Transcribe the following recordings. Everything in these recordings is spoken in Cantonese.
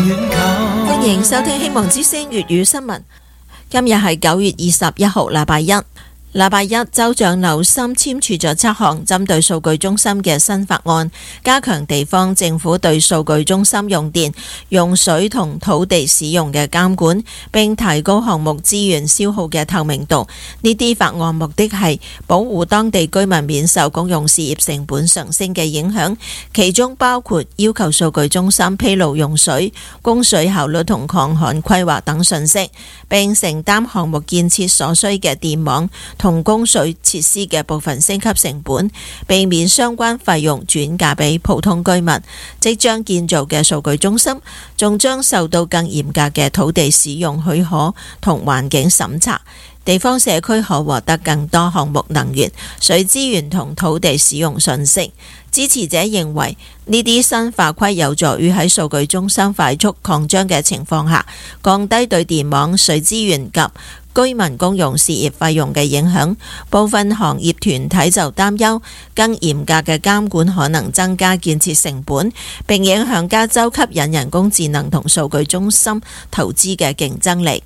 歡迎收聽希望之聲粵語新聞。今日係9月21號，禮拜一。禮拜一，州長紐森簽署咗7項針對數據中心嘅新法案，加強地方政府對數據中心用電、用水同土地使用嘅監管，並提高項目資源消耗嘅透明度。呢啲法案目的係保護當地居民免受公用事業成本上升嘅影響，其中包括要求數據中心披露用水、供水效率同抗旱規劃等信息，並承擔項目建設所需嘅電網同供水設施嘅部分升級成本，避免相關費用轉嫁俾普通居民。即將建造嘅數據中心仲將受到更嚴格嘅土地使用許可同環境審查，地方社區可獲得更多項目能源、水資源同土地使用信息。支持者認為呢啲新法規有助於喺數據中心快速擴張嘅情況下，降低對電網、水資源及居民公用事業費用嘅影響。部分行業團體就擔憂更嚴格嘅監管可能增加建設成本，並影響加州吸引人工智能同數據中心投資嘅競爭力。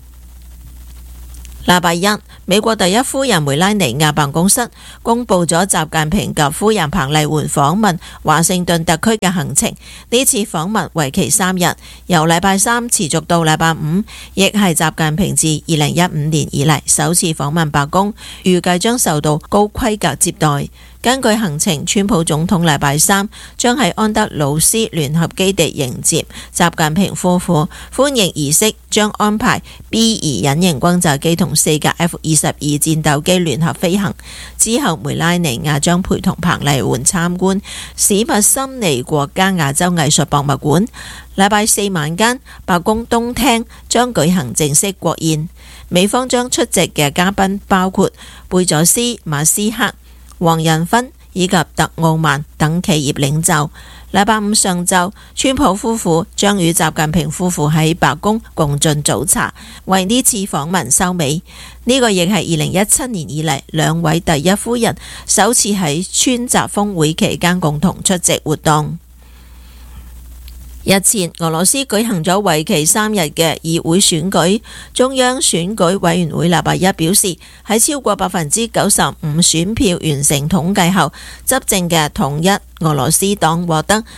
禮拜一，美國第一夫人梅拉尼亞辦公室公布咗習近平及夫人彭麗媛訪問華盛頓特區嘅行程。呢次訪問為期3日，由禮拜三持續到禮拜五，亦係習近平自2015年以嚟首次訪問白宮，預計將受到高規格接待。根據行程，川普總統禮拜三將喺安德魯斯聯合基地迎接習近平夫婦，歡迎儀式將安排 B2 隱形轟炸機同4架 F-22戰鬥機聯合飛行。之後，梅拉尼亞將陪同彭麗媛參觀史密森尼國家亞洲藝術博物館。禮拜四晚間，白宮東廳將舉行正式國宴，美方將出席嘅嘉賓包括貝佐斯、馬斯克、黃仁勳以及特奧曼等企業領袖。禮拜五上晝，川普夫婦將與習近平夫婦喺白宮共進早茶，為呢次訪問收尾。呢個亦係2017年以嚟兩位第一夫人首次喺川習峰會期間共同出席活動。日前，俄羅斯舉行咗為期3日嘅議會選舉，中央選舉委員會禮拜一表示，喺超過95%選票完成統計後，執政嘅統一俄羅斯黨獲得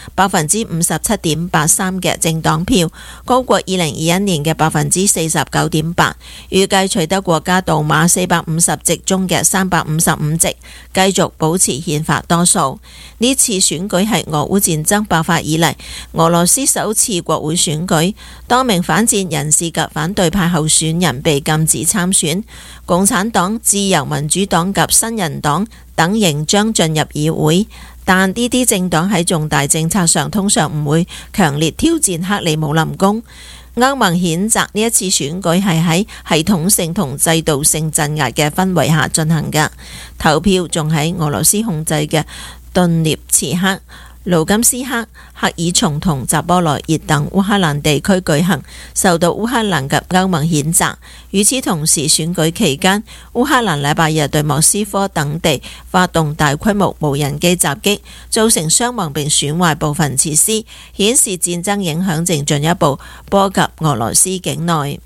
57.83%嘅政黨票，高過2021年嘅49.8%，預計取得國家杜馬450席中嘅355席，繼續保持憲法多數。呢次選舉係俄烏戰爭爆發以嚟俄羅斯首次國會選舉，多名反戰人士及反對派候選人被禁止參選，共產黨、自由民主黨及新人黨等仍將進入議會。但呢啲政黨喺重大政策上通常唔會強烈挑戰克里姆林宮。歐盟譴責呢一次選舉係喺系統性同制度性鎮壓嘅氛圍下進行嘅。投票仲喺俄羅斯控制嘅頓涅茨克、盧甘斯克、赫爾松同扎波羅熱等烏克蘭地區舉行，受到烏克蘭及歐盟譴責。與此同時，選舉期間，烏克蘭禮拜日對莫斯科等地發動大規模無人機襲擊，造成傷亡並損壞部分設施，顯示戰爭影響正進一步波及俄羅斯境內。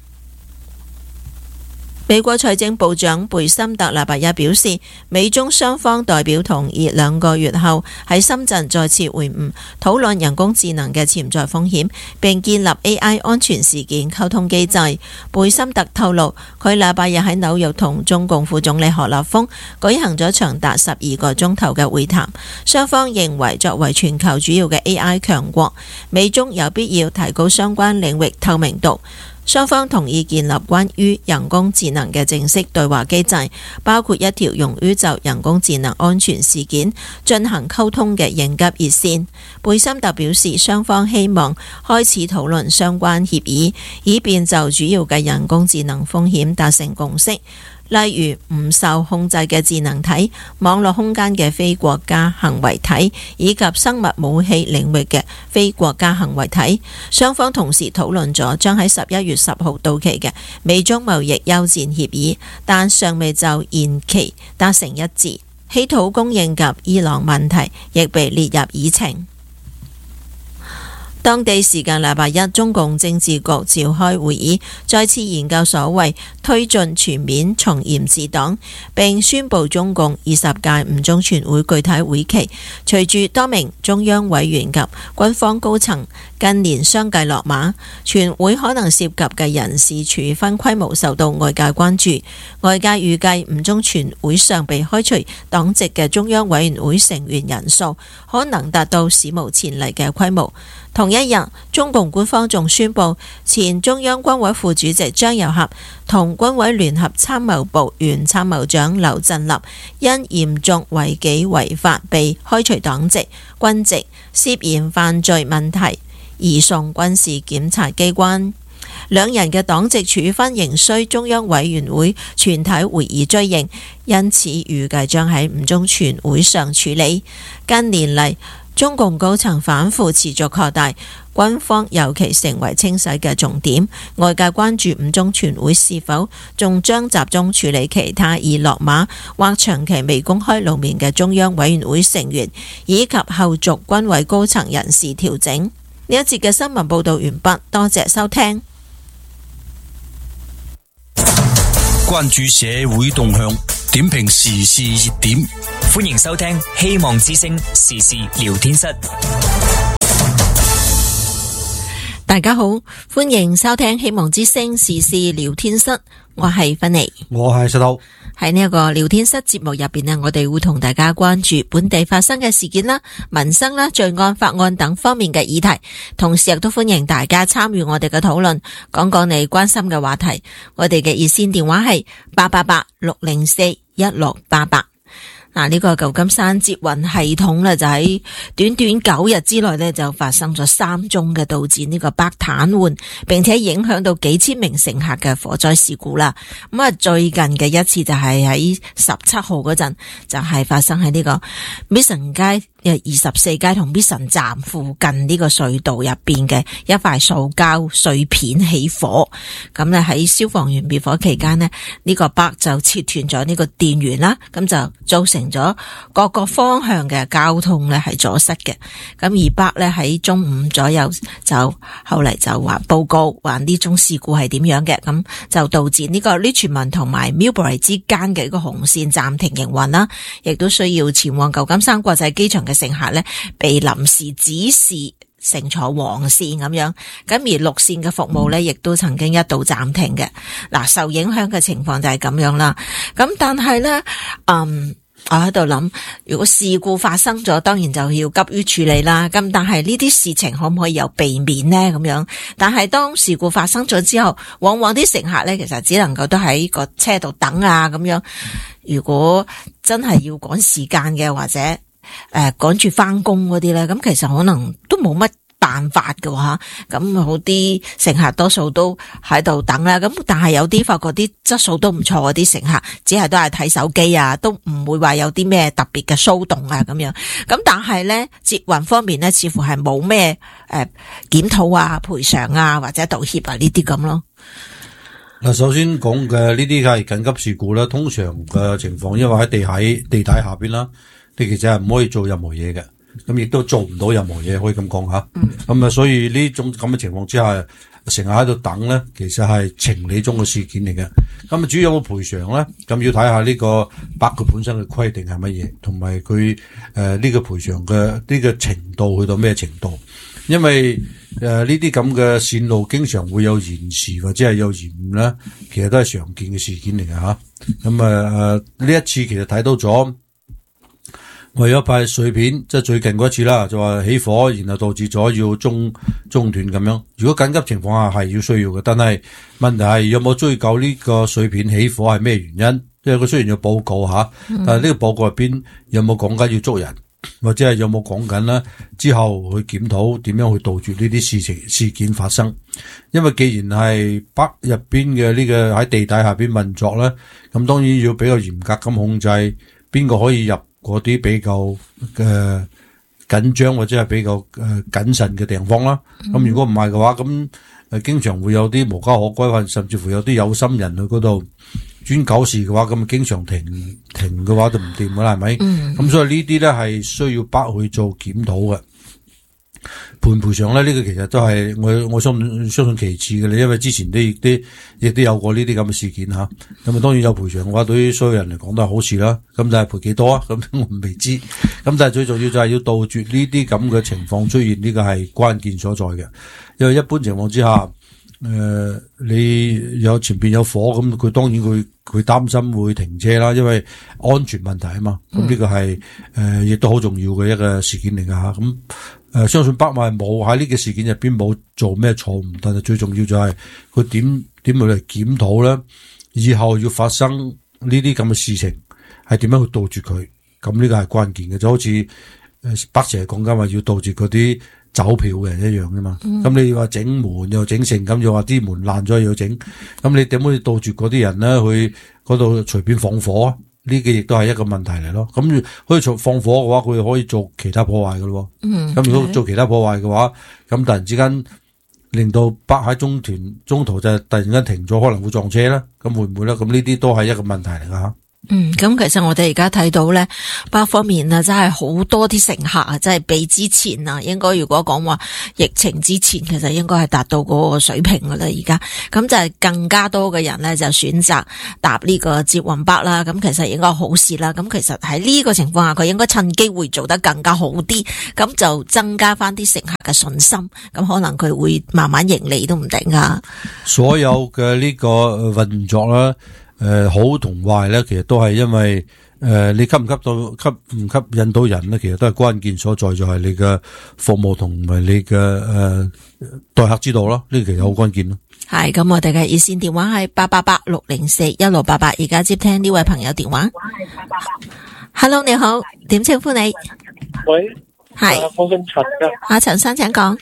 美國財政部長貝森特禮拜一表示，美中雙方代表同意2個月後喺深圳再次會晤，討論人工智能嘅潛在風險，並建立 AI 安全事件溝通機制。貝森特透露，佢禮拜日喺紐約同中共副總理何立峰舉行咗長達12個鐘頭嘅會談，雙方認為作為全球主要嘅 AI 強國，美中有必要提高相關領域透明度。雙方同意建立關於人工智能嘅正式對話機制，包括一條用於就人工智能安全事件進行溝通嘅應急熱線。貝森特表示，雙方希望開始討論相關協議，以便就主要嘅人工智能風險達成共識。例如唔受控制嘅智能體、網絡空間嘅非國家行為體以及生物武器領域嘅非國家行為體。雙方同時討論咗將喺11月10號到期嘅美中貿易休戰協議，但尚未就延期達成一致。稀土供應及伊朗問題亦被列入議程。 當地時間禮拜一，中共政治局召開會議，再次研究所謂推進全面從嚴治黨，並宣布中共20屆五中全會具體會期。隨住多名中央委員及軍方高層近年相繼落馬，全會可能涉及嘅人事處分規模受到外界關注。外界預計五中全會上被開除黨籍嘅中央委員會成員人數可能達到史無前例嘅規模。同一日，中共官方仲宣布，前中央軍委副主席張又俠同軍委聯合參謀部原參謀長劉振立因嚴重違紀違法被開除黨籍、軍籍，涉嫌犯罪問題移送軍事檢察機關。兩人嘅黨籍處分仍需中央委員會全體會議追認，因此預計將喺五中全會上處理。近年嚟，中共高層反腐持續擴大，軍方尤其成為清洗嘅重點。外界關注五中全會是否仲將集中處理其他已落馬或長期未公開露面嘅中央委員會成員，以及後續軍委高層人事調整。呢一節嘅新聞報道完畢，多謝收聽。 關注社會動向，點評時事熱點， 歡迎收聽希望之聲時事聊天室。 大家好，歡迎收聽希望之聲時事聊天室，我係芬妮， 我係石頭。 喺呢一個聊天室節目入邊呢，我哋會同大家關注本地發生嘅事件啦、民生啦、罪案、法案等方面嘅議題，同時亦都歡迎大家參與我哋嘅討論，講講你關心嘅話題。我哋嘅熱線電話係888-604-1688。嗱，呢個舊金山捷運系統咧，就喺短短9日之內咧，就發生咗3宗嘅導致呢個北癱瘓，並且影響到幾千名乘客嘅火災事故啦。咁啊，最近嘅一次就係喺17號嗰陣，就係發生喺呢個 Mission 街24街同 Mission 站附近呢個隧道入邊嘅一塊塑膠碎片起火。咁咧喺消防員滅火期間呢，呢個北就切斷咗呢個電源啦，咁就造成咗各個方向嘅交通咧係阻塞嘅。咁而北咧喺中午左右就後嚟就話報告話呢種事故係點樣嘅，咁就導致呢個 Richmond 同埋 Millbury 之間嘅一個紅線暫停營運啦，亦都需要前往舊金山國際機場嘅乘客咧被臨時指示乘坐黃線咁樣，咁而綠線嘅服務咧亦都曾經一度暫停嘅。嗱，受影響嘅情況就係咁樣啦。咁但係咧，我喺度諗，如果事故發生咗，當然就要急於處理啦。咁但係呢啲事情可唔可以有避免呢？咁樣，但係當事故發生咗之後，往往啲乘客咧其實只能夠都喺個車度等啊咁樣。如果真係要趕時間嘅，或者趕住翻工嗰啲咧，咁其實可能都冇乜辦法嘅吓，咁好啲乘客多數都喺度等啦，咁但係有啲發覺啲質素都唔錯，啲乘客只係都係睇手機啊，都唔會話有啲咩特別嘅騷動啊咁樣。咁但係咧，捷運方面咧，似乎係冇咩檢討啊、賠償啊或者道歉啊呢啲咁咯。 嗱，首先講嘅呢啲係緊急事故啦，通常嘅情況，因為喺地底下邊啦，你其實係唔可以做任何嘢嘅。咁亦都做唔到任何嘢，可以咁講吓。咁所以呢種咁嘅情況之下，成日喺度等咧，其實係情理中嘅事件嚟嘅。咁主要有冇賠償咧？咁要睇下呢個北佢本身嘅規定係乜嘢，同埋佢呢個賠償嘅呢個程度去到咩程度？因為呢啲咁嘅線路經常會有延遲或者係有延誤咧，其實都係常見嘅事件嚟嘅吓。咁呢一次其實睇到咗。為咗派碎片，即係最近嗰一次啦，就話起火，然後導致咗要中斷咁樣。如果緊急情況下係要需要嘅，但係問題係有冇追究呢個碎片起火係咩原因？因為佢雖然有報告吓，但係呢個報告入邊有冇講緊要捉人，或者係有冇講緊咧之後去檢討點樣去杜絕呢啲事件發生？因為既然係北入邊嘅呢個喺地底下邊運作咧，咁當然要比較嚴格咁控制邊個可以入。嗰啲比較緊張或者係比較謹慎嘅地方啦。咁如果唔係嘅話，咁經常會有啲無家可歸，甚至乎有啲有心人去嗰度專搞事嘅話，咁經常停嘅話就唔掂㗎啦，係咪？咁所以呢啲咧係需要北去做檢討嘅。 賠唔賠償咧？呢個其實都係我相信其次嘅咧，因為之前亦都有過呢啲咁嘅事件吓。咁啊，當然有賠償嘅話，對於所有人嚟講都係好事啦。咁但係賠幾多啊？咁我未知。咁但係最重要就係要杜絕呢啲咁嘅情況出現，呢個係關鍵所在嘅。因為一般情況之下，你有前邊有火，咁佢當然佢擔心會停車啦，因為安全問題啊嘛。咁呢個係亦都好重要嘅一個事件嚟噶吓。咁相信北馬冇喺呢個事件入邊冇做咩錯誤，但係最重要就係佢點去嚟檢討咧，以後要發生呢啲咁嘅事情係點樣去杜絕佢。咁呢個係關鍵嘅，就好似北蛇講緊話要杜絕嗰啲走票嘅人一樣噶嘛。咁你話整門又整成，咁又話啲門爛咗又要整，咁你點可以杜絕嗰啲人咧去嗰度隨便放火啊？呢個亦都係一個問題嚟咯。咁可以放火嘅話，佢可以做其他破壞噶咯。咁如果做其他破壞嘅話，咁突然之間令到北喺中途就突然間停咗，可能會撞車啦。咁會唔會咧？咁呢啲都係一個問題嚟噶吓。 咁其實我哋而家睇到咧，北方面啊，真係好多啲乘客啊，真係比之前啊，應該如果講話疫情之前，其實應該係達到嗰個水平噶啦。而家咁就係更加多嘅人咧，就選擇搭呢個捷運北啦。咁其實應該好事啦。咁其實喺呢個情況下，佢應該趁機會做得更加好啲，咁就增加翻啲乘客嘅信心。咁可能佢會慢慢盈利都唔定噶。 所有嘅呢個運作啦。好同壞咧，其實都係因為你吸唔吸引到人咧，其實都係關鍵所在，就係你嘅服務同埋你嘅待客之道咯。呢個其實好關鍵咯。 係咁，我哋嘅熱線電話係888-604-1688，而家接聽呢位朋友電話。Hello， 你好，點稱呼你？ 喂， 係， 我姓陳噶。 阿陳生，請講。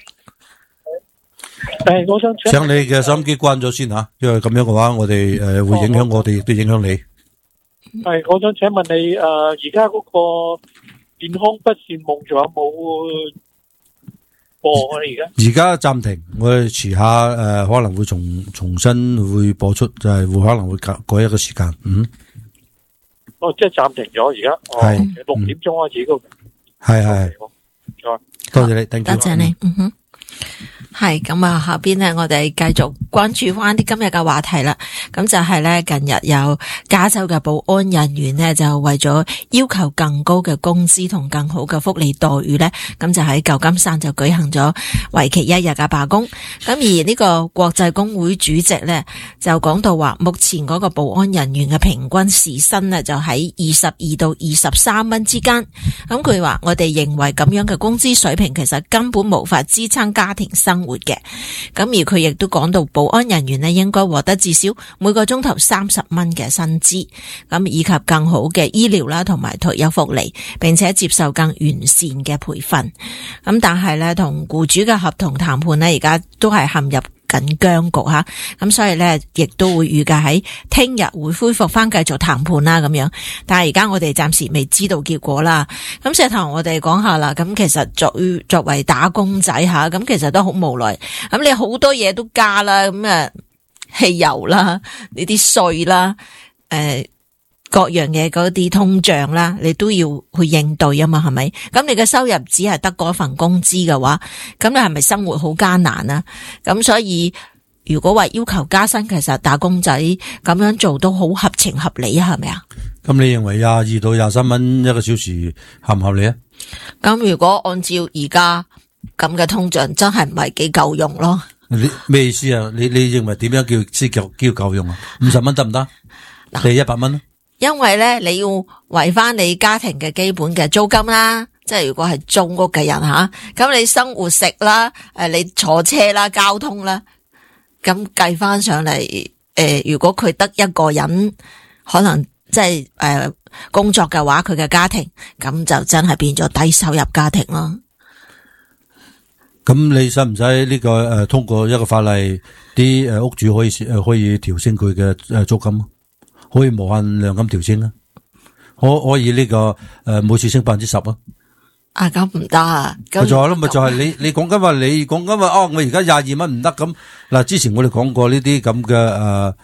我想請你嘅收音機關咗先吓，因為咁樣嘅話，我哋會影響我哋，亦都影響你。 係，我想請問你而家嗰個健康不是夢仲有冇播啊？而家暫停，我哋遲下可能會重新會播出，就係會可能會改一個時間。 即係暫停咗而家。係6點鐘開始嗰個。係。 多謝你，多謝你。係咁啊，下邊呢，我哋繼續關注翻啲今日嘅話題啦。咁就係呢，近日有加州嘅保安人員呢，就為咗要求更高嘅工資同更好嘅福利待遇呢，咁就喺舊金山就舉行咗為期1日嘅罷工。咁而呢個國際工會主席呢，就講到話，目前嗰個保安人員嘅平均時薪呢，就喺22到23蚊之間。咁佢話我哋認為咁樣嘅工資水平其實根本無法支撐家庭生活嘅。咁而佢亦都講到保安人員呢，應該獲得至少每個鐘頭30蚊嘅薪資，咁以及更好嘅醫療啦同埋退休福利，並且接受更完善嘅培訓。咁但係呢，同僱主嘅合同談判呢，而家都係陷入緊僵局吓，咁所以咧，亦都會預計喺聽日會恢復翻繼續談判啦咁樣。但係而家我哋暫時未知道結果啦。咁石頭我哋講下啦，咁其實作為打工仔吓，咁其實都好無奈。咁你好多嘢都加啦，咁汽油啦，呢啲稅啦，各樣嘢嗰啲通脹啦，你都要去應對啊嘛，係咪？咁你嘅收入只係得嗰份工資嘅話，咁你係咪生活好艱難啊？咁所以如果話要求加薪，其實打工仔咁樣做都好合情合理啊，係咪啊？ 咁你認為22到23蚊一個小時合唔合理啊？ 咁如果按照而家咁嘅通脹，真係唔係幾夠用咯。 你咩意思啊？你認為點樣叫夠用啊？50蚊得唔得？定100蚊啊？因為咧，你要維翻你家庭嘅基本嘅租金啦，即係如果係租屋嘅人吓，咁你生活食啦，你坐車啦、交通啦，咁計翻上嚟，如果佢得一個人，可能即係工作嘅話，佢嘅家庭咁就真係變咗低收入家庭咯。 咁你使唔使呢個通過一個法例，啲屋主可以調升佢嘅租金？可以無限量咁調升啊？可以呢個每次升10%啊？咁唔得啊！咪就係咯，咪就係你講緊話我而家22蚊唔得咁嗱。之前我哋講過呢啲咁嘅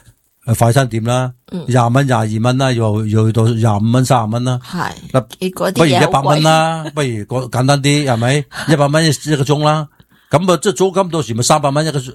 快餐店啦，20蚊、22蚊啦，又去到25蚊、30蚊啦。 係， 不如100蚊啦，不如簡單啲係咪？100蚊一個鐘啦。咁啊，即係租金到時咪300蚊一個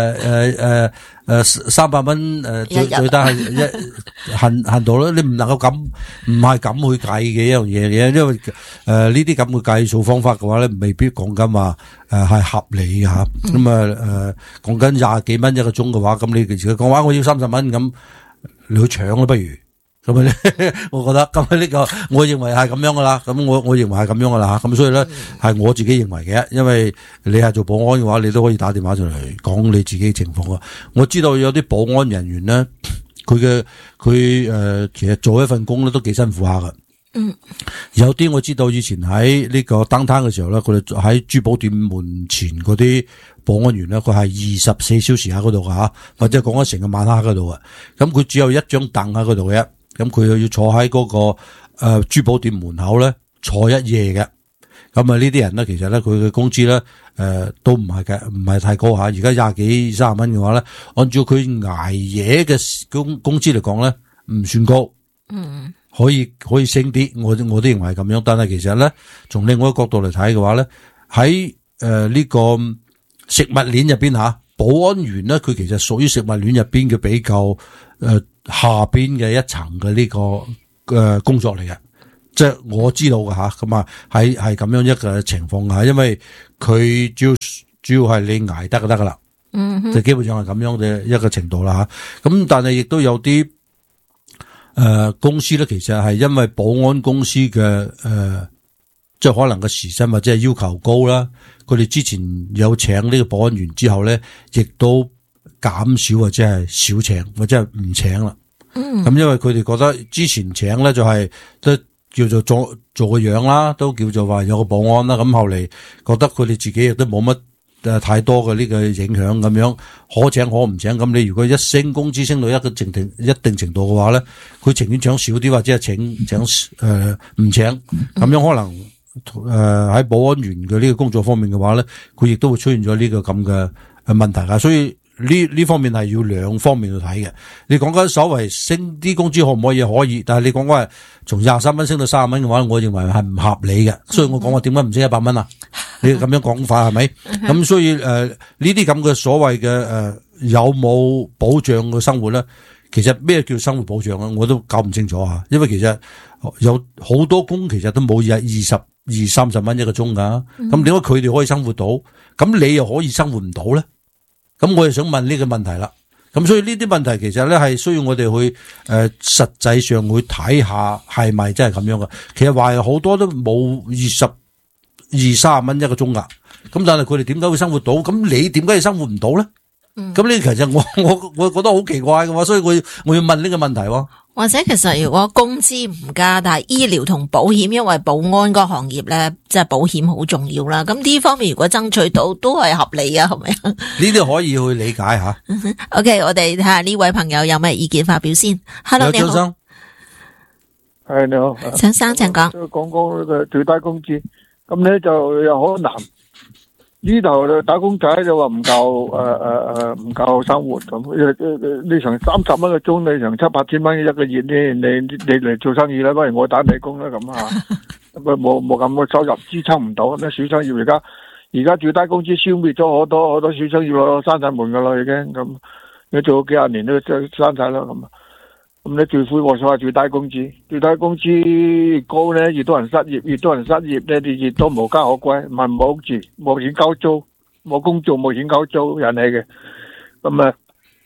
300蚊最低係限度咯。你唔能夠咁，唔係咁去計嘅一樣嘢嘅，因為呢啲咁嘅計數方法嘅話咧，未必講緊話係合理嘅吓。咁講緊20幾蚊一個鐘嘅話，咁你其實講話我要30蚊咁，你去搶咯不如。咁我覺得咁呢個，我認為係咁樣噶啦。咁我認為係咁樣噶啦吓。咁所以咧，係我自己認為嘅，因為你係做保安嘅話，你都可以打電話上嚟講你自己情況啊。我知道有啲保安人員咧，佢其實做一份工咧都幾辛苦下噶。有啲我知道以前喺呢個downtown嘅時候咧，佢哋喺珠寶店門前嗰啲保安員咧，佢係24小時喺嗰度噶吓，或者講緊成個晚黑嗰度啊。咁佢只有一張凳喺嗰度嘅。咁佢又要坐喺嗰個珠寶店門口咧坐一夜嘅，咁啊呢啲人咧其實咧佢嘅工資咧都唔係太高吓，而家20幾30蚊嘅話咧，按照佢捱夜嘅工資嚟講咧唔算高，可以升啲，我都認為係咁樣，但係其實咧從另外一個角度嚟睇嘅話咧，喺呢個食物鏈入邊吓，保安員咧佢其實屬於食物鏈入邊嘅比較下邊嘅一層嘅呢個工作嚟嘅，即係我知道嘅吓，咁啊係咁樣一個情況吓，因為佢主要係你捱得就得噶啦，就基本上係咁樣嘅一個程度啦吓。咁但係亦都有啲公司咧，其實係因為保安公司嘅即係可能個時薪或者係要求高啦，佢哋之前有請呢個保安員之後咧，亦都減少或者係少請或者係唔請啦。咁因為佢哋覺得之前請咧就係都叫做做個樣啦，都叫做話有個保安啦。咁後嚟覺得佢哋自己亦都冇乜太多嘅呢個影響咁樣，可請可唔請。咁你如果一升工資升到一定程度嘅話咧，佢情願請少啲或者係請唔請。咁樣可能喺保安員嘅呢個工作方面嘅話咧，佢亦都會出現咗呢個咁嘅問題啊。所以呢方面係要兩方面去睇嘅。你講緊所謂升啲工資可唔可以？可以，但係你講緊係從23蚊升到30蚊嘅話，我認為係唔合理嘅。所以我講話點解唔升100蚊啊？你咁樣講法係咪？咁所以呢啲咁嘅所謂嘅有冇保障嘅生活咧？其實咩叫生活保障啊？我都搞唔清楚啊。因為其實有好多工其實都冇20-30蚊一個鐘噶。咁點解佢哋可以生活到？咁你又可以生活唔到咧？咁我又想問呢個問題啦。咁所以呢啲問題其實咧係需要我哋去實際上去睇下係咪真係咁樣噶。其實話好多都冇20-30蚊一個鐘噶。咁但係佢哋點解會生活到？咁你點解要生活唔到咧？咁呢其實我覺得好奇怪嘅話，所以我要問呢個問題喎。 或者其實如果工資唔加，但係醫療同保險，因為保安個行業咧，即係保險好重要啦。咁呢方面如果爭取到，都係合理啊，係咪啊？ 呢啲可以去理解吓。 OK， 我哋睇下呢位朋友有咩意見發表先。Hello， 你好。張生， 係你好。 張生請講。 講呢個最低工資，咁咧就又好難。呢度打工仔就話唔夠生活咁，你成30蚊個鐘，你成7-8千蚊一個月咧，你嚟做生意啦，不如我打你工啦咁啊，冇咁嘅收入支撐唔到。啲小商業而家最低工資消滅咗好多小商業咯，閂晒門噶啦已經咁，你做咗幾廿年都閂晒啦咁。咁你最灰我所謂最低工資高咧，越多人失業咧，你越多無家可歸，唔係冇屋住，冇錢交租，冇工做冇錢交租引起嘅。咁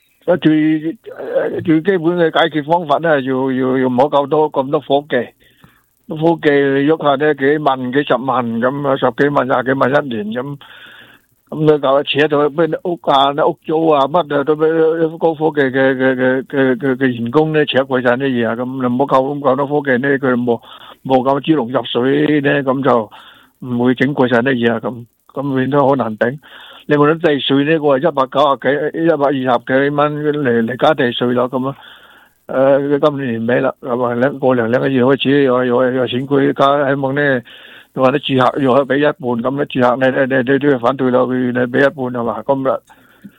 最基本嘅解決方法咧，要唔好咁多伙計，你喐下咧幾萬幾十萬咁啊，10幾萬20幾萬一年咁。咁你就扯到咩屋啊、屋租啊，乜啊都俾高科技嘅員工咧扯貴晒啲嘢啊！咁你唔好夠多科技咧，佢冇咁豬籠入水咧，咁就唔會整貴晒啲嘢啊！咁變咗好難頂。另外啲地稅呢，我係120幾蚊嚟加地稅咯，咁啊，今年尾啦，咁啊過兩個月開始有錢佢加，希望咧。話啲住客要俾一半咁咧，住客你都要反對咯，佢你俾一半係嘛？咁啦，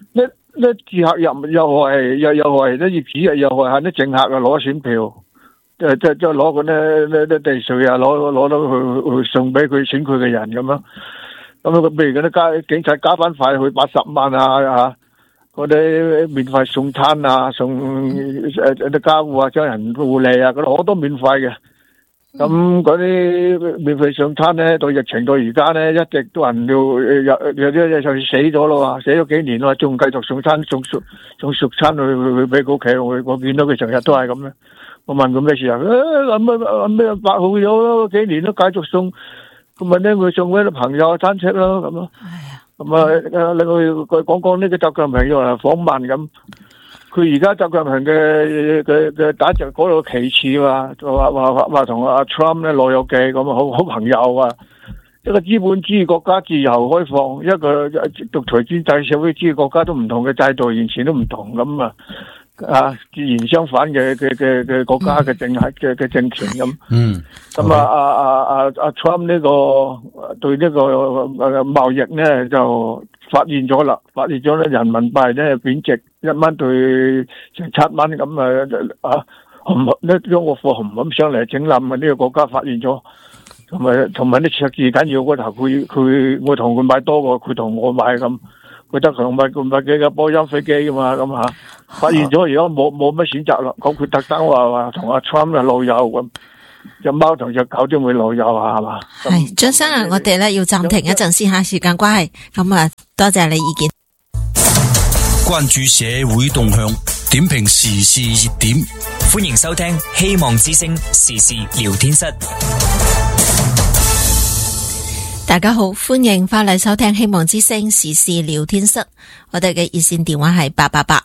啲自客又係啲業主又係啲政客啊攞選票，即係攞嗰啲地稅啊，攞到去送俾佢選佢嘅人咁樣。咁譬如嗰啲警察加班費去80萬啊，嗰啲免費送餐啊，送啲家戶啊，將人護理啊，嗰啲好多免費嘅。咁嗰啲免費送餐咧，到疫情到而家咧，一直都人要有啲就死咗咯，死咗幾年咯，仲繼續送餐送熟餐去俾佢屋企，我見到佢成日都係咁咧。我問佢咩事啊？咩8號咗咯，幾年都繼續送。咁咪咧，佢送俾啲朋友親戚咯，咁咯。咁啊，另外佢講呢個習近平又嚟訪問咁。佢而家習近平嘅打著嗰度旗幟話同阿 Trump 咧老友記咁好朋友啊！一個資本主義國家自由開放，一個獨裁專制社會主義國家都唔同嘅制度，完全都唔同咁啊！自然相反嘅國家嘅政權咁。咁啊 Trump 呢個對呢個貿易咧就發現咗咧人民幣咧貶值1蚊對成7蚊咁呢將個貨咁上嚟整冧啊！呢個國家發現咗，同埋啲赤字緊要嗰頭，我同佢買多過佢同我買咁。佢得佢買幾架波音飛機噶嘛咁嚇，發現咗而家冇乜選擇啦。咁佢特登話同阿 Trump 嘅老友咁，隻貓同隻狗都會老友啊，係嘛？ 係張生啊，我哋咧要暫停一陣先嚇，時間關係。咁啊，多謝你意見。 關注社會動向，點評時事熱點， 歡迎收聽希望之聲時事聊天室。 大家好，歡迎翻嚟收聽希望之聲時事聊天室。我哋嘅熱線電話係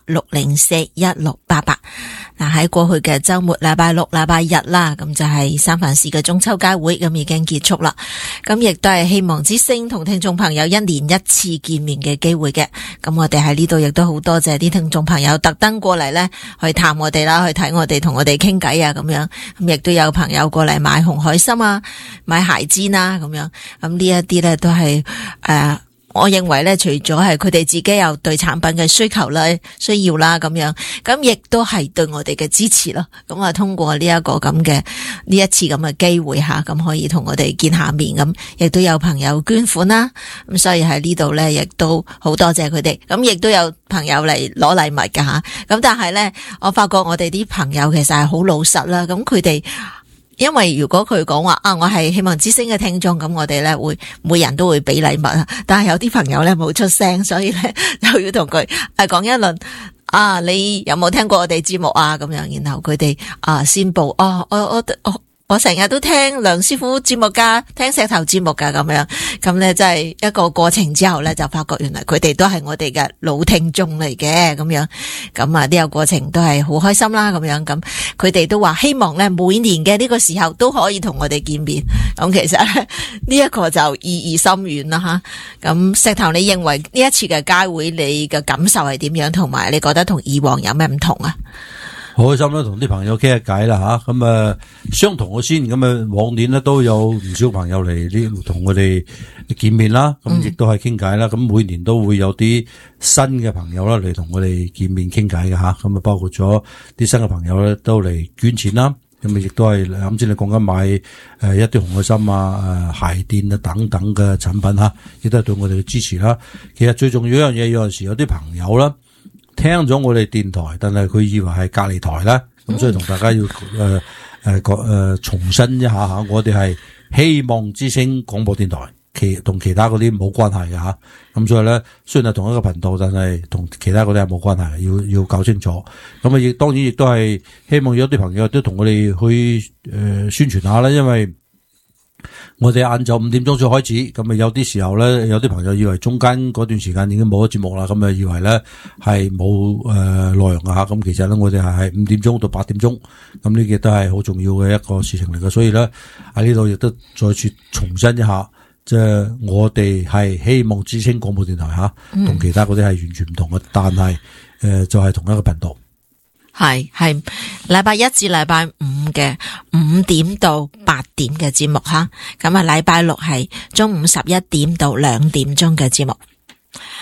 888-604-1688。嗱，喺過去嘅周末禮拜六禮拜日啦，咁就係三藩市嘅中秋佳會咁已經結束啦。咁亦都係希望之聲同聽眾朋友1年1次見面嘅機會嘅。咁我哋喺呢度亦都好多謝啲聽眾朋友特登過嚟咧去探我哋啦，去睇我哋同我哋傾偈啊咁樣。咁亦都有朋友過嚟買紅海參啊，買鞋氈啊咁樣。咁呢一啲咧都係我認為咧，除咗係佢哋自己有對產品嘅需求啦、需要啦咁樣，咁亦都係對我哋嘅支持咯。咁啊，通過呢一個咁嘅呢一次咁嘅機會吓，咁可以同我哋見下面咁，亦都有朋友捐款啦。咁所以喺呢度咧，亦都好多謝佢哋。咁亦都有朋友嚟攞禮物㗎吓。咁但係咧，我發覺我哋啲朋友其實係好老實啦。咁佢哋因為如果佢講話我係希望之聲嘅聽眾，咁我哋咧會每人都會俾禮物啊。但係有啲朋友咧冇出聲，所以咧就要同佢講一輪你有冇聽過我哋節目啊？咁樣，然後佢哋宣佈我成日都聽梁師傅節目噶，聽石頭節目噶咁樣，咁咧真係一個過程之後咧，就發覺原來佢哋都係我哋嘅老聽眾嚟嘅咁樣，咁呢個過程都係好開心啦咁樣，咁佢哋都話希望咧每年嘅呢個時候都可以同我哋見面，咁其實呢一個就意義深遠啦吓。咁石頭，你認為呢一次嘅佳會你嘅感受係點樣，同埋你覺得同以往有咩唔同啊？ 好開心啦，同啲朋友傾下偈啦吓，咁相同嘅先，咁往年咧都有唔少朋友嚟呢同我哋見面啦，咁亦都係傾偈啦，咁每年都會有啲新嘅朋友啦嚟同我哋見面傾偈嘅吓，咁包括咗啲新嘅朋友咧都嚟捐錢啦，咁亦都係啱先你講緊買一啲紅海參啊、鞋墊啊等等嘅產品吓，亦都係對我哋嘅支持啦。其實最重要一樣嘢，有陣時有啲朋友啦。聽咗我哋電台，但係佢以為係隔離台啦，咁所以同大家要重申一下吓，我哋係希望之聲廣播電台，同其他嗰啲冇關係嘅吓，咁所以咧雖然係同一個頻道，但係同其他嗰啲係冇關係，要搞清楚。咁亦當然亦都係希望有啲朋友都同我哋去宣傳下啦，因為我哋晏晝5點鐘先開始，咁有啲時候咧，有啲朋友以為中間嗰段時間已經冇咗節目啦，咁以為咧係冇內容啊吓，咁其實咧我哋係5點鐘到8點鐘，咁呢個都係好重要嘅一個事情嚟嘅，所以咧喺呢度亦都再次重申一下，即係我哋係希望之聲廣播電台吓，同其他嗰啲係完全唔同嘅，但係就係同一個頻道。 係禮拜1至禮拜5嘅5點到8點嘅節目吓，咁禮拜6係中午11點到2點鐘嘅節目。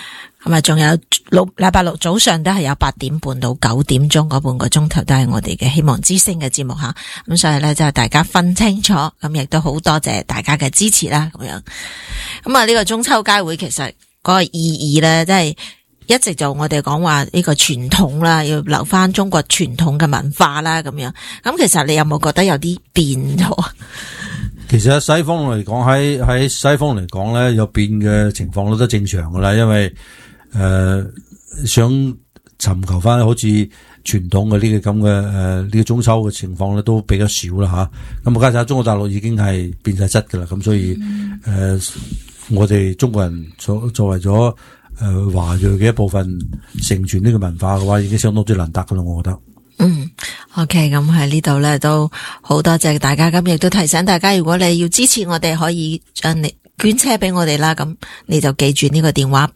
咁啊，仲有禮拜六早上都係有8點半到9點鐘嗰半個鐘頭都係我哋嘅希望之聲嘅節目吓，咁所以咧就大家分清楚，咁亦都好多謝大家嘅支持啦，咁樣。咁啊呢個中秋佳會其實嗰個意義咧，即係一直就我哋講話呢個傳統啦，要留翻中國傳統嘅文化啦，咁樣。咁其實你有冇覺得有啲變咗？ 其實西方嚟講，喺西方嚟講咧，有變嘅情況都正常噶啦，因為想尋求翻好似傳統嘅呢個咁嘅呢個中秋嘅情況咧，都比較少啦吓。咁加上中國大陸已經係變晒質噶啦，咁所以我哋中國人作為咗華裔嘅一部分，承傳呢個文化嘅話，已經相當之難得噶啦，我覺得。 OK， 咁喺呢度咧都好多謝大家，咁亦都提醒大家，如果你要支持我哋，可以將你捐車俾我哋啦，咁你就記住呢個電話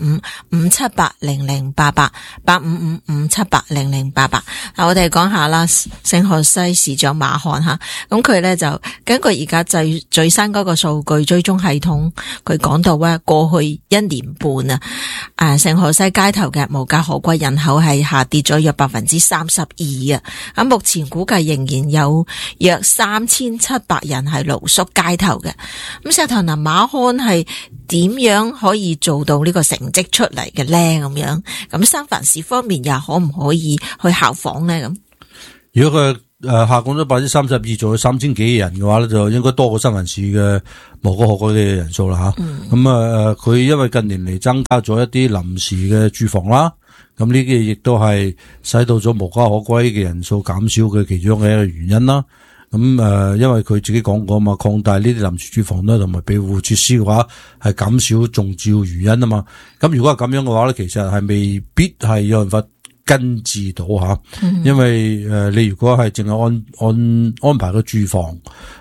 855-578-0088，855-578-0088。我哋講下啦，聖荷西市長馬漢吓，咁佢咧就根據而家最新嗰個數據追蹤系統，佢講到咧過去1年半啊，聖荷西街頭嘅無家可歸人口係下跌咗約32%啊，咁目前估計仍然有約3700人係露宿街頭嘅。咁石頭南馬漢係點樣可以做到呢個成績出嚟嘅咧？咁樣，咁三藩市方面又可唔可以去效仿咧？咁如果佢下降咗32%，做咗3000幾人嘅話咧，就應該多過三藩市嘅無家可歸嘅人數啦吓。咁佢因為近年嚟增加咗一啲臨時嘅住房啦，咁呢啲亦都係使到咗無家可歸嘅人數減少嘅其中嘅一個原因啦。咁因為佢自己講過嘛，擴大呢啲臨時住房啦，同埋庇護設施嘅話，係減少中招原因啊嘛。咁如果係咁樣嘅話咧，其實係未必係有辦法根治到吓，因為你如果係淨係安排個住房，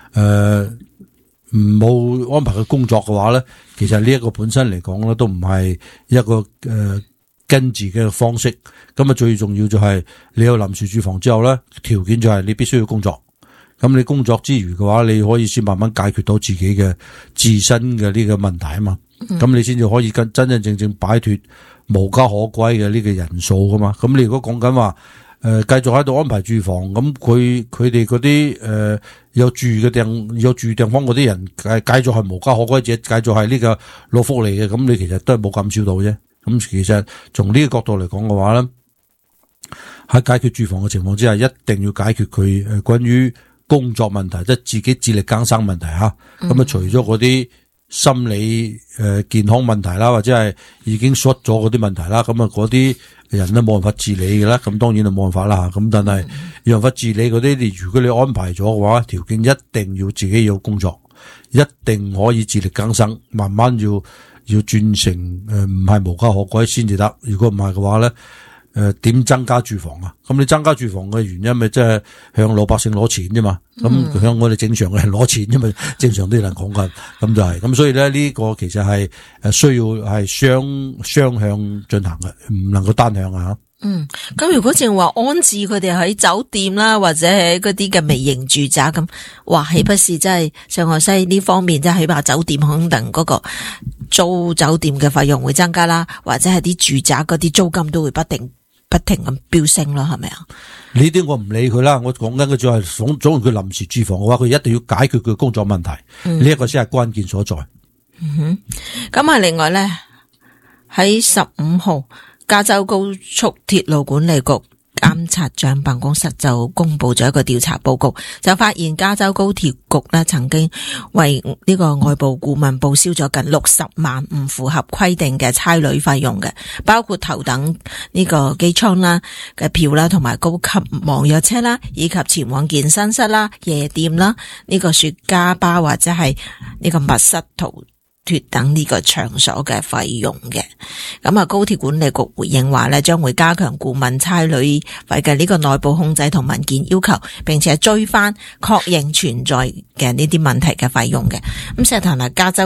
冇安排個工作嘅話咧，其實呢一個本身嚟講咧，都唔係一個根治嘅方式。咁啊，最重要就係你有臨時住房之後咧，條件就係你必須要工作。咁你工作之餘嘅話，你可以先慢慢解決到自己嘅自身嘅呢個問題啊嘛。咁你先至可以真真正正擺脫無家可歸嘅呢個人數噶嘛。咁你如果講緊話繼續喺度安排住房，咁佢哋嗰啲有住地方嗰啲人繼續係無家可歸者，繼續係呢個攞福利嘅，咁你其實都係冇減少到啫。咁其實從呢個角度嚟講嘅話咧，喺解決住房嘅情況之下，一定要解決佢關於工作問題，即係自己自力更生問題吓。咁啊，除咗嗰啲心理健康問題啦，或者係已經出咗嗰啲問題啦，咁啊嗰啲人都冇辦法自理嘅啦，咁當然就冇辦法啦吓。咁但係有辦法自理嗰啲，如果你安排咗嘅話，條件一定要自己要工作，一定可以自力更生，慢慢要轉成唔係無家可歸先至得。如果唔係嘅話咧，點增加住房啊？咁你增加住房嘅原因咪即係向老百姓攞錢啫嘛？咁向我哋正常嘅人攞錢啫嘛？正常啲人講緊，咁就係咁。所以咧呢個其實係需要係雙向進行嘅，唔能夠單向啊。 咁如果淨係話安置佢哋喺酒店啦，或者係嗰啲嘅微型住宅咁，哇，豈不是真係聖荷西呢方面，即係起碼酒店肯定嗰個租酒店嘅費用會增加啦，或者係啲住宅嗰啲租金都會不停咁飆升啦，係咪啊？ 呢啲我唔理佢啦，我講緊嘅就係總佢臨時住房嘅話，佢一定要解決佢工作問題，呢一個先係關鍵所在。 咁啊，另外咧喺15號。加州高速鐵路管理局監察長辦公室就公布咗一個調查報告，就發現加州高鐵局呢曾經為呢個外部顧問報銷咗近60萬唔符合規定嘅差旅費用嘅，包括頭等呢個機艙啦嘅票啦，同埋高級網約車啦，以及前往健身室啦、夜店啦、呢個雪茄吧或者係呢個密室逃脫等呢個場所嘅費用嘅。咁啊，高鐵管理局回應話咧，將會加強顧問差旅費嘅呢個內部控制同文件要求，並且追翻確認存在嘅呢啲問題嘅費用嘅。咁石頭加州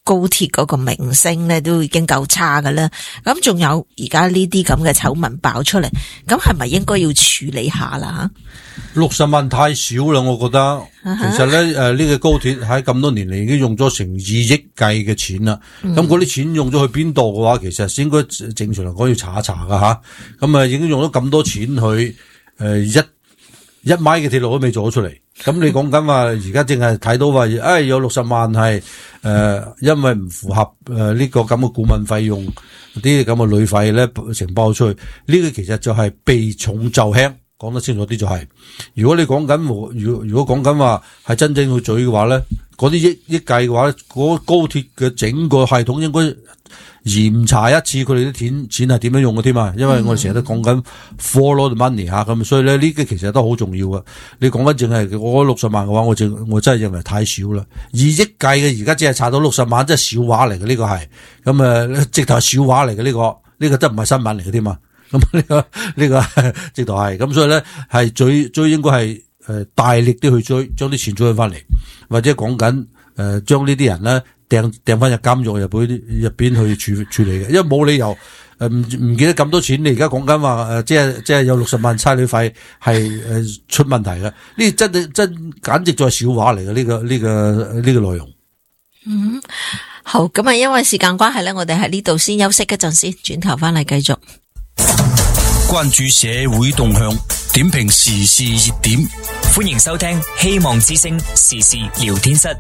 高鐵嗰個名聲咧都已經夠差噶啦，咁仲有而家呢啲咁嘅醜聞爆出嚟，咁係咪應該要處理下啦 ？60萬太少啦，我覺得。其實咧，呢個高鐵喺咁多年嚟已經用咗成2億計嘅錢啦。咁嗰啲錢用咗去邊度嘅話，其實應該正常嚟講要查一查噶吓。咁已經用咗咁多錢去一米嘅鐵路都未做咗出嚟。咁你講緊話，而家淨係睇到話，有60萬係因為唔符合呢個咁嘅顧問費用啲咁嘅旅費咧承包出去，呢個其實就係避重就輕，講得清楚啲就係。如果你講緊如果講緊話係真正去嘴嘅話咧，嗰啲億計嘅話，嗰高鐵嘅整個系統應該嚴查一次佢哋啲錢係點樣用嘅添啊，因為我哋成日都講緊 follow the money 吓，咁所以咧呢個其實都好重要嘅。你講緊淨係我60萬嘅話，我真係認為太少啦。2億計嘅而家只係查到60萬，真係笑話嚟嘅呢個係，咁直頭係笑話嚟嘅呢個真唔係新聞嚟嘅添啊。咁呢個直頭係，咁所以咧係最應該係大力啲去追，將啲錢追翻嚟，或者講緊將呢啲人咧掟翻入監獄入邊去處理嘅，因為冇理由唔記得咁多錢。你而家講緊話即係有60萬差旅費係出問題嘅，呢真簡直就係笑話嚟嘅呢個內容。 好，咁啊，因為時間關係咧，我哋喺呢度先休息一陣先，轉頭翻嚟繼續關注社會動向，點評時事熱點， 歡迎收聽希望之聲時事聊天室。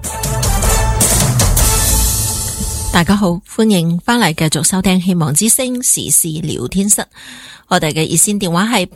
大家好，歡迎翻嚟繼續收聽希望之聲時事聊天室。我哋嘅熱線電話係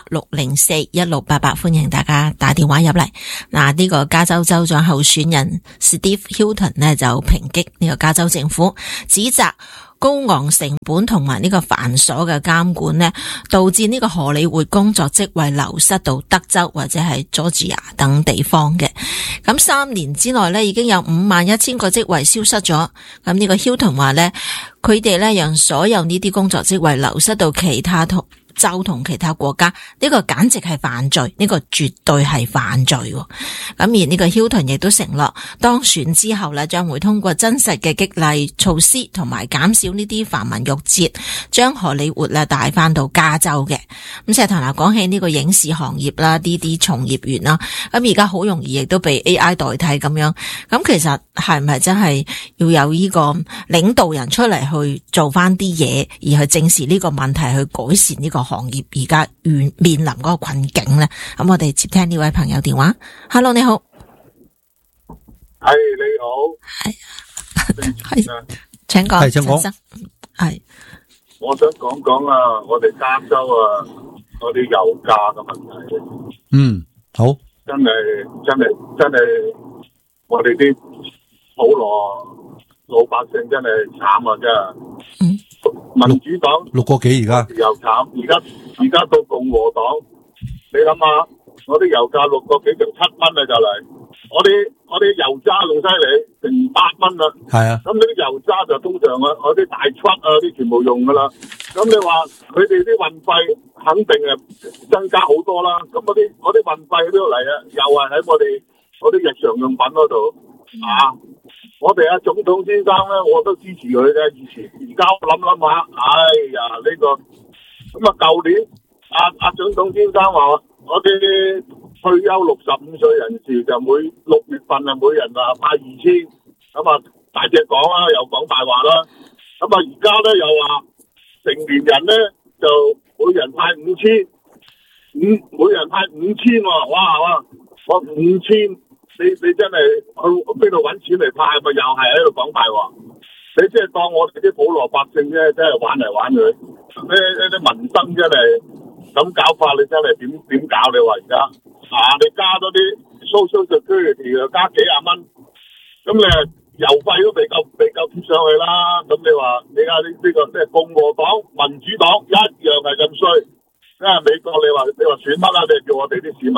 888-604-1688，歡迎大家打電話入嚟。呢個加州州長候選人 Steve Hilton 呢就抨擊呢個加州政府，指責高昂成本同埋呢個繁瑣嘅監管呢，導致呢個荷里活工作職位流失到德州或者係 Georgia 等地方嘅。咁3年之內呢，已經有51,000個職位消失咗。咁呢個 Hilton 話呢，佢哋呢讓所有呢啲工作職位流失到其他州同其他國家，呢個簡直係犯罪，呢個絕對係犯罪。咁而呢個 Hilton 亦都承諾當選之後呢，將會通過真實嘅激勵措施同埋減少呢啲繁文縟節，將荷里活呢帶翻到加州嘅。咁石頭講起呢個影視行業啦，呢啲從業員啦，咁而家好容易亦都被 AI 代替咁樣。咁其實係唔係真係要有呢個領導人出嚟去做翻啲嘢，而去正視呢個問題，去改善呢個行業而家面臨嗰個困境咧？咁我哋接聽呢位朋友電話。Hello， 你好。 係你好。 係，請講。 請講。 係。 我想講講啊，我哋加州啊，嗰啲油價嘅問題。 好。 真係，我哋啲普羅老百姓真係慘啊！真係。民主黨 6個幾而家又慘，而家到共和黨，你諗下，我啲油價6個幾成7蚊啊就嚟，我哋油渣仲犀利，成8蚊啦。 係啊，咁呢啲油渣就通常啊，我啲大 truck 啊啲全部用噶啦。咁你話佢哋啲運費肯定係增加好多啦。咁嗰啲運費喺邊度嚟啊？又係喺我啲日常用品嗰度啊。我哋總統先生咧，我都支持佢嘅以前。而家我諗下，呢個咁啊，舊年總統先生話，我哋退休65歲人士就每6月份啊，每人派2,000，咁啊大隻講啦，又講大話啦。咁啊而家咧又話成年人咧就每人派5,000，每人派5,000喎，哇！我5,000。你真係去邊度揾錢嚟派，咪又係喺度講大話？你即係當我哋啲普羅百姓啫，真係玩嚟玩去，啲民生真係咁搞法，你真係點搞？你話而家你加多啲 social security 又加幾廿蚊，咁你油費都未夠貼上去啦。咁你話你而家呢個即係共和黨、民主黨一樣係咁衰，因為美國你話選乜啦？你叫我哋啲市民。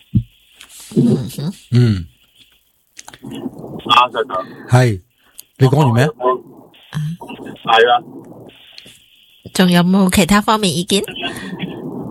實在係，你講完咩？ 係啊， 仲有冇其他方面意見？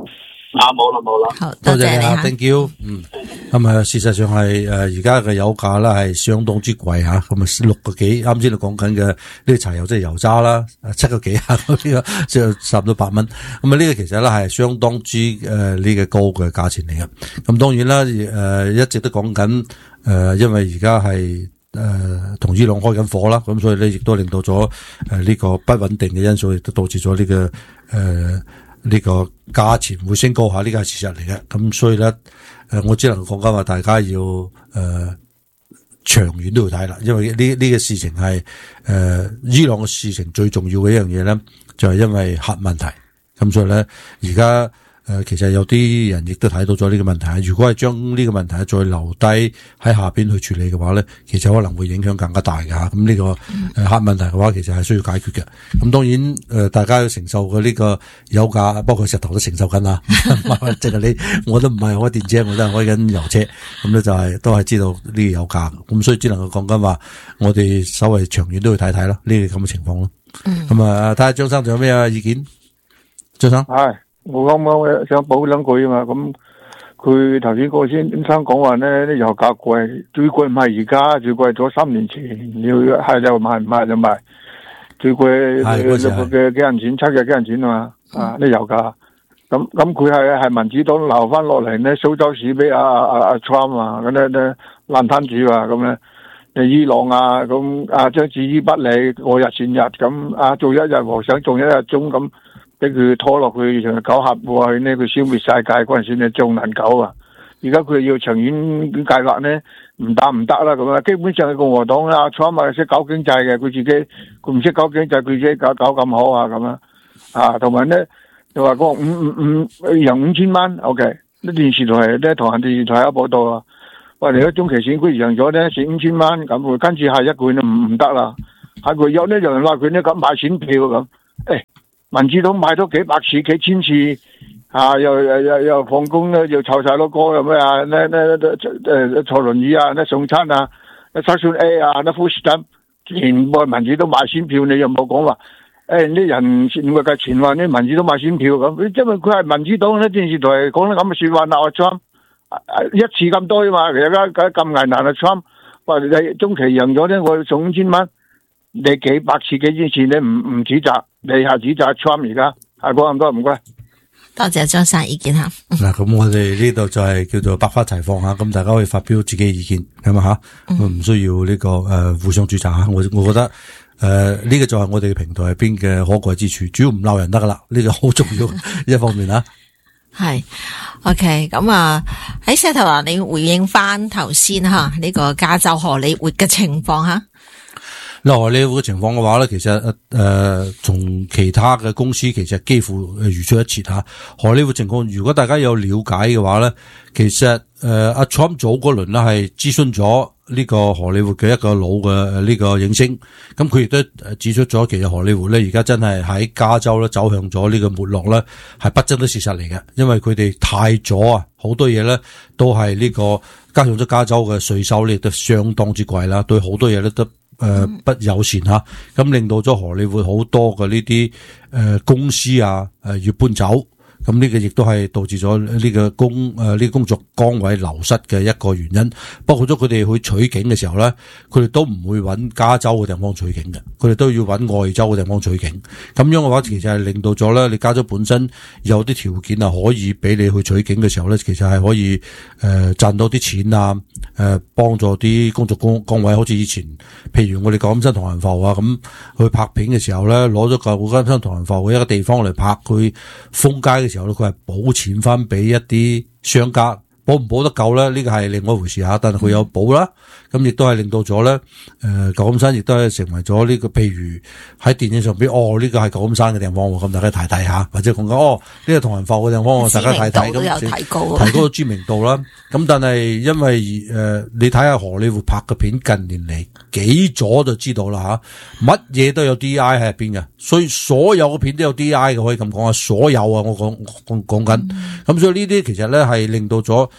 冇啦。 好， 多謝你啊多謝你嚇。 ，thank you。咁啊，事實上係而家嘅油價啦係相當之貴嚇，咁啊6個幾，啱先你講緊嘅呢個柴油即係油渣啦，7個幾啊，呢個即係差唔多8蚊。咁啊呢個其實咧係相當之呢個高嘅價錢嚟嘅。咁當然啦，一直都講緊因為而家係同伊朗開緊火啦，咁所以咧亦都令到咗呢個不穩定嘅因素，亦都導致咗呢個呢個價錢會升高下，呢個係事實嚟嘅。咁所以咧，我只能講緊話，大家要長遠都要睇啦，因為呢個事情係伊朗嘅事情最重要嘅一樣嘢咧，就係因為核問題。咁所以咧，而家其實有啲人亦都睇到咗呢個問題。如果係將呢個問題再留低喺下邊去處理嘅話咧，其實可能會影響更加大嘅嚇。咁呢個核問題嘅話，其實係需要解決嘅。咁當然大家要承受嘅呢個油價，包括石頭都承受緊啦。即係你，我都唔係開電車，我都係開緊油車。咁咧就係都係知道呢個油價。咁所以只能夠講緊話，我哋稍微長遠都要睇睇咯，呢個咁嘅情況咯。咁睇下張生仲有咩意見？張生。 係，我啱啱想補兩句啊嘛。咁佢頭先嗰個先生講話咧，啲油價貴，最貴唔係而家，最貴咗3年前，要係就賣，唔係就賣。最貴嘅幾人錢，7嘅幾人錢啊嘛。啲油價。咁佢係民主黨留翻落嚟咧，蘇州市俾阿 Trump 啊，嗰啲爛攤子啊，咁咧，伊朗啊，咁將置之不理，過日前日咁，做一日和尚做一日鐘咁。俾佢拖落去搞核喎，呢佢消滅世界嗰陣時咧仲難搞啊！而家佢要長遠計劃咧，唔得啦咁啊！基本上共和黨啊，Trump啊識搞經濟嘅，佢唔識搞經濟，佢自己搞咁好啊咁啊！同埋咧就話講贏5000蚊 ，OK， 啲電視台咧同行電視台有報道啊，話嚟咗中期選舉贏咗咧蝕5000蚊，咁跟住下一句咧唔得啦，下句有咧有人話佢咧咁買選票咁，民主黨買咗幾百次、幾千次，又放工咧，又湊晒攞歌又咩啊？坐輪椅啊，送餐啊，Section A 啊，Food Stamp，全部民主黨買選票，你又冇講話，啲人我嘅前話啲民主黨買選票咁，因為佢係民主黨咧，電視台講得咁嘅說話鬧阿 Trump，一次咁多啊嘛，而家咁危難啊 Trump， 話你中期贏咗咧，我送5000蚊。你幾百次、幾千次，你唔指責，你係指責 Trump 而家係講咁多，唔該。 多謝張生意見吓。 嗱，咁我哋呢度就係叫做百花齊放吓，咁大家可以發表自己嘅意見，係嘛吓，唔需要呢個互相指責吓。我覺得呢個就係我哋嘅平台入邊嘅可貴之處，主要唔鬧人得噶啦，呢個好重要一方面啊。 係 OK， 咁喺石頭話你回應翻頭先吓呢個加州荷里活嘅情況吓。 荷里活嘅情況嘅話咧，其實從其他嘅公司其實幾乎如出一轍吓。荷里活情況，如果大家有了解嘅話咧，其實阿 Trump 早嗰輪咧係諮詢咗呢個荷里活嘅一個老嘅呢個影星，咁佢亦都指出咗，其實荷里活咧而家真係喺加州咧走向咗呢個沒落咧，係不爭的事實嚟嘅，因為佢哋太咗啊，好多嘢咧都係呢個加上咗加州嘅稅收咧都相當之貴啦，對好多嘢咧都不友善吓，咁令到咗荷里活好多嘅呢啲公司啊要搬走。咁呢個亦都係導致咗呢個工作崗位流失嘅一個原因，包括咗佢哋去取景嘅時候咧，佢哋都唔會揾加州嘅地方取景嘅，佢哋都要揾外州嘅地方取景。咁樣嘅話，其實係令到咗咧，你加州本身有啲條件啊，可以俾你去取景嘅時候咧，其實係可以賺到啲錢啊，幫助啲工作崗位，好似以前，譬如我哋舊金山唐人埠啊，咁去拍片嘅時候咧，攞咗舊金山唐人埠嘅一個地方嚟拍佢封街嘅時候咧，佢係補錢翻俾一啲商家，補唔補得夠咧？呢個係另外一回事吓，但係佢有補啦，咁亦都係令到咗咧，舊金山亦都係成為咗呢個，譬如喺電影上邊，呢個係舊金山嘅地方，咁大家睇睇下，或者講緊呢個唐人埠嘅地方，大家睇睇咁，提高知名度啦。咁但係因為你睇下荷里活拍嘅片，近年嚟幾咗就知道啦吓，乜嘢都有 DI 喺入邊嘅，所以所有嘅片都有 DI 嘅，可以咁講啊，所有啊，我講緊，咁所以呢啲其實咧係令到咗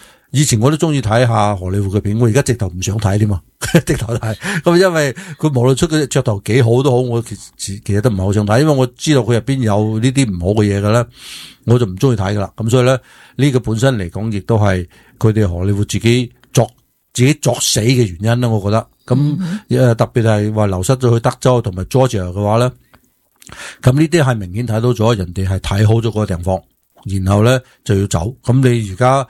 以前我都中意睇下荷里活嘅片，我而家直頭唔想睇添嘛，直頭睇。咁因為佢無論出嘅噱頭幾好都好，我其實都唔係好想睇，因為我知道佢入邊有呢啲唔好嘅嘢嘅咧，我就唔中意睇噶啦。咁所以咧，呢個本身嚟講，亦都係佢哋荷里活自己作死嘅原因啦。我覺得咁特別係話流失咗去德州同埋 Georgia 嘅話咧，咁呢啲係明顯睇到咗人哋係睇好咗嗰個地方，然後咧就要走。咁你而家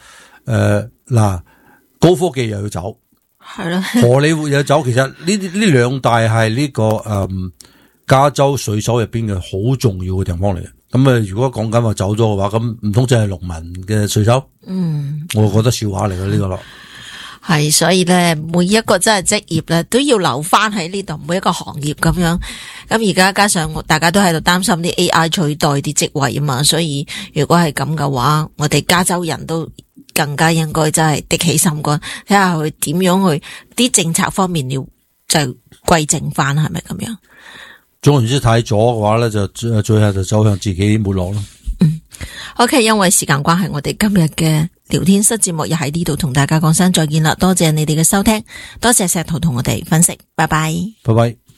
高科技又要走， 係啦， 荷里活又要走。其實呢兩大係呢個加州稅收入邊嘅好重要嘅地方嚟嘅。咁如果講緊話走咗嘅話，咁唔通真係農民嘅稅收？我覺得笑話嚟嘅呢個咯。 係，所以咧，每一個真係職業咧，都要留翻喺呢度，每一個行業咁樣。咁而家加上大家都喺度擔心啲 AI 取代啲職位啊嘛，所以如果係咁嘅話，我哋加州人都更加應該真係滴起心肝，睇下佢點樣去啲政策方面要就歸正翻，係咪咁樣？ 總言之睇咗嘅話咧，就最後就走向自己沒落咯。 OK， 因為時間關係，我哋今日嘅聊天室節目又喺呢度同大家講聲再見啦，多謝你哋嘅收聽，多謝石圖同我哋分析，拜拜。 拜拜。